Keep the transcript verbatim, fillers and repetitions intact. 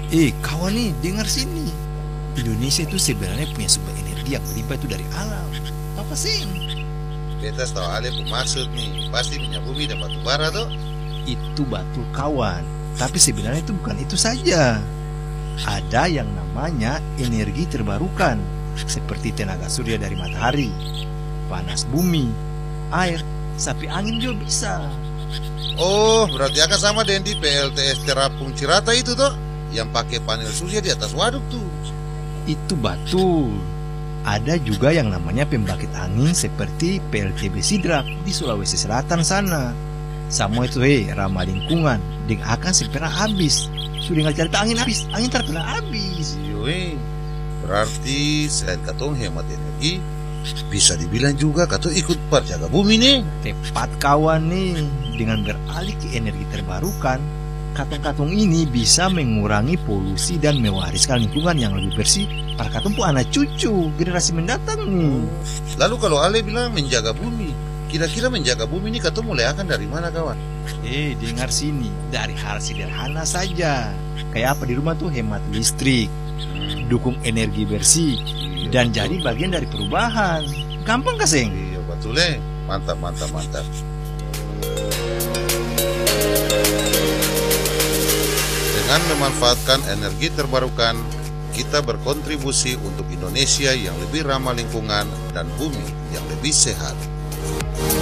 Eh kawan nih, dengar sini. Indonesia itu sebenarnya punya sumber energi yang berlimpah itu dari alam. Apa sih? Beta tahu Ale maksud nih, pasti minyak bumi dan batu bara tuh. Itu betul kawan. Tapi sebenarnya itu bukan itu saja. Ada yang namanya energi terbarukan, seperti tenaga surya dari matahari, panas bumi, air, sapi angin juga bisa. Oh, berarti akan sama dengan di P L T S Terapung Cirata itu tuh, yang pakai panel surya di atas waduk tuh. Itu betul. Ada juga yang namanya pembangkit angin seperti P L T B Sidrap di Sulawesi Selatan sana. Semua itu hei ramah lingkungan dan akan segera habis. Sudah nggak cari angin habis, angin terkena habis. Yoi, berarti selain katong hemat energi, bisa dibilang juga katong ikut perjaga bumi nih. Tepat kawan nih, dengan beralih ke energi terbarukan, katong-katong ini bisa mengurangi polusi dan mewariskan lingkungan yang lebih bersih para katong pun anak cucu generasi mendatang nih. Lalu kalau Ale bilang menjaga bumi, kira-kira menjaga bumi ini katong mulai akan dari mana kawan? Eh, dengar sini, dari hal sederhana saja. Kayak apa di rumah tuh hemat listrik, dukung energi bersih, dan jadi bagian dari perubahan. Gampang kaseng? Iya betul eh, mantap mantap mantap. Dengan memanfaatkan energi terbarukan, kita berkontribusi untuk Indonesia yang lebih ramah lingkungan dan bumi yang lebih sehat.